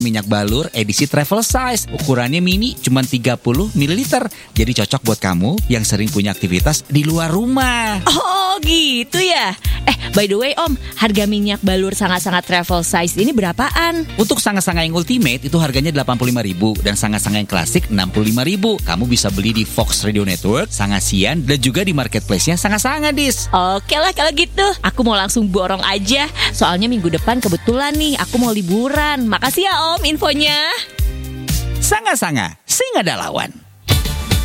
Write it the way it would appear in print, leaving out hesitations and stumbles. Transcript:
minyak balur edisi travel size. Ukurannya mini cuma 30 ml. Jadi cocok buat kamu yang sering punya aktivitas di luar rumah. Oh gitu ya. By the way Om, harga minyak balur sangat-sangat travel size ini berapaan? Untuk sanga-sanga yang ultimate itu harganya 85.000 dan sanga-sanga yang klasik 65.000. Kamu bisa beli di Fox Radio Network, Sanga Sian, dan juga di marketplace-nya Sanga-Sanga Dis. Oke lah kalau gitu, aku mau langsung borong aja. Soalnya minggu depan kebetulan nih aku mau liburan. Makasih ya Om infonya. Sanga-sanga, sing ada lawan.